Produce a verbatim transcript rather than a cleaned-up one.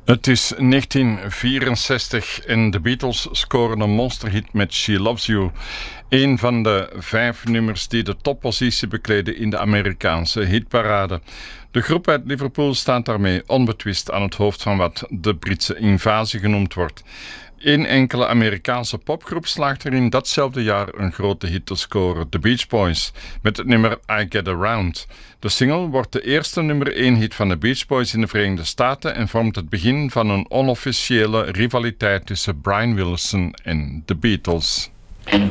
Het is negentien vierenzestig en de Beatles scoren een monsterhit met She Loves You. Een van de vijf nummers die de toppositie bekleden in de Amerikaanse hitparade. De groep uit Liverpool staat daarmee onbetwist aan het hoofd van wat de Britse invasie genoemd wordt. Eén enkele Amerikaanse popgroep slaagt erin datzelfde jaar een grote hit te scoren, The Beach Boys, met het nummer I Get Around. De single wordt de eerste nummer één hit van de Beach Boys in de Verenigde Staten en vormt het begin van een onofficiële rivaliteit tussen Brian Wilson en de Beatles.